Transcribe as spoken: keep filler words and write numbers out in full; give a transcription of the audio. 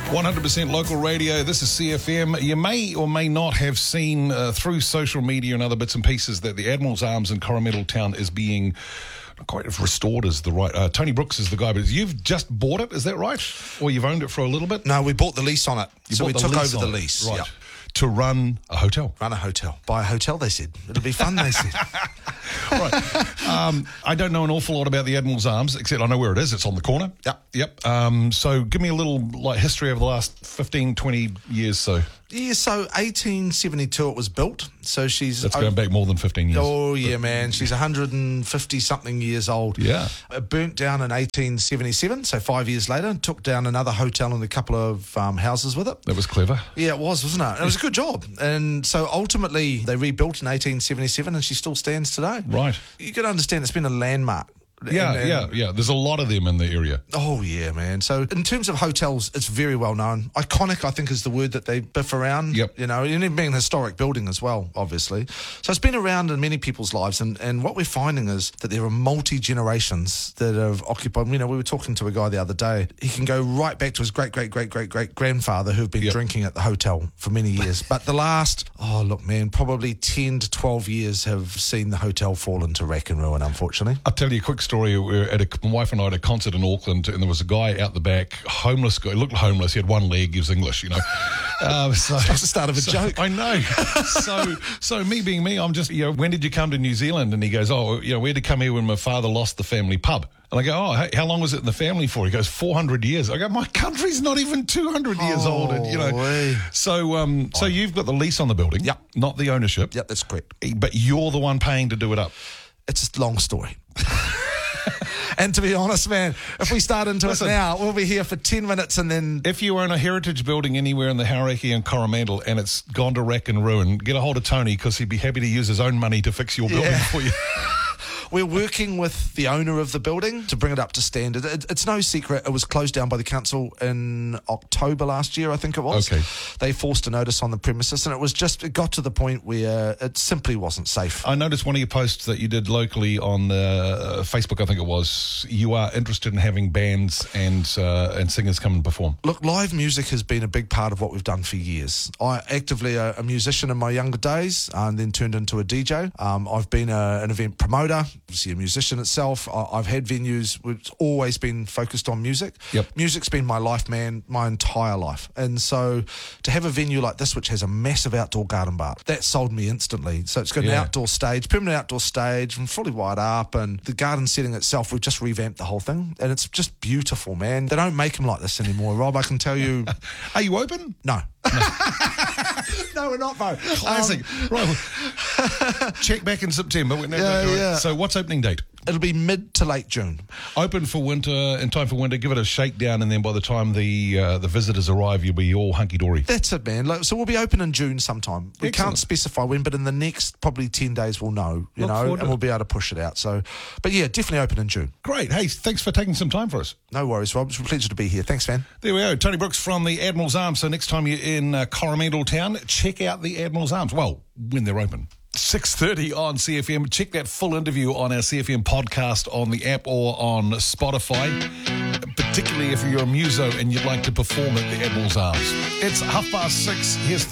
one hundred percent local radio. This is C F M. You may or may not have seen uh, through social media and other bits and pieces that the Admiral's Arms in Coromandel Town is being quite restored is the right. Uh, Tony Brooks is the guy, but you've just bought it, is that right? Or you've owned it for a little bit? No, we bought the lease on it. You so we took over the it. lease. Right. Yep. To run a hotel. Run a hotel. Buy a hotel, they said. It'll be fun, they said. Right. Um, I don't know an awful lot about the Admiral's Arms, except I know where it is. It's on the corner. Yep. Yep. Um, so give me a little like history over the last fifteen, twenty years so. Yeah, so eighteen seventy-two it was built. So she's... That's going back more than fifteen years. Oh, yeah, man. She's one hundred fifty-something years old. Yeah. It burnt down in eighteen seventy-seven, so five years later, and took down another hotel and a couple of um, houses with it. That was clever. Yeah, it was, wasn't it? And it was a good job. And so ultimately, they rebuilt in eighteen seventy-seven, and she still stands today. Right. You got to understand, it's been a landmark. Yeah, and, and, yeah, yeah. There's a lot of them in the area. Oh, yeah, man. So in terms of hotels, it's very well known. Iconic, I think, is the word that they biff around. Yep. You know, and it being a historic building as well, obviously. So it's been around in many people's lives. And, and what we're finding is that there are multi-generations that have occupied. You know, we were talking to a guy the other day. He can go right back to his great, great, great, great, great grandfather who've been yep. drinking at the hotel for many years. But the last, oh, look, man, probably ten to twelve years have seen the hotel fall into rack and ruin, unfortunately. I'll tell you a quick story. We were at a, my wife and I at a concert in Auckland, and there was a guy out the back, homeless guy. He looked homeless. He had one leg. He was English, you know. Um, so, That's the start of a so, joke. I know. so, so me being me, I'm just, you know, when did you come to New Zealand? And he goes, oh, you know, we had to come here when my father lost the family pub. And I go, oh, hey, how long was it in the family for? He goes, four hundred years. I go, my country's not even two hundred years oh, old. And, you know, wee. so um, so you've got the lease on the building, Yep. not the ownership. Yep, that's correct. But you're the one paying to do it up. It's a long story. And to be honest, man, if we start into Listen, it now, we'll be here for ten minutes and then... If you own a heritage building anywhere in the Hauraki and Coromandel and it's gone to wreck and ruin, get a hold of Tony because he'd be happy to use his own money to fix your building Yeah. for you. We're working with the owner of the building to bring it up to standard. It, it's no secret. It was closed down by the council in October last year, I think it was. Okay. They forced a notice on the premises, and it was just, it got to the point where it simply wasn't safe. I noticed one of your posts that you did locally on uh, Facebook, I think it was. You are interested in having bands and uh, and singers come and perform. Look, live music has been a big part of what we've done for years. I actively a, a musician in my younger days and then turned into a D J. Um, I've been a, an event promoter, obviously a musician itself. I, I've had venues which always been focused on music. Yep. Music's been my life, man, my entire life. And so to have a venue like this, which has a massive outdoor garden bar, that sold me instantly. So it's got an Yeah. outdoor stage, permanent outdoor stage, and fully wired up. And the garden setting itself, we've just revamped the whole thing. And it's just beautiful, man. They don't make them like this anymore, Rob. I can tell you. Are you open? No. No, we're not, Bo. Classic. Um, right. Check back in September. When Yeah, yeah. So what's opening date? It'll be mid to late June. Open for winter, in time for winter, give it a shakedown, and then by the time the uh, the visitors arrive, you'll be all hunky-dory. That's it, man. Like, so we'll be open in June sometime. We Excellent. can't specify when, but in the next probably ten days we'll know, you Look know, forward and to we'll it. be able to push it out. So, but yeah, definitely open in June. Great. Hey, thanks for taking some time for us. No worries, Rob. It's a pleasure to be here. Thanks, man. There we go. Tony Brooks from the Admiral's Arms. So next time you're in uh, Coromandel Town, check out the Admiral's Arms. Well, when they're open. six thirty on C F M. Check that full interview on our C F M podcast on the app or on Spotify, particularly if you're a muso and you'd like to perform at the Admiral's Arms. It's half past six. Here's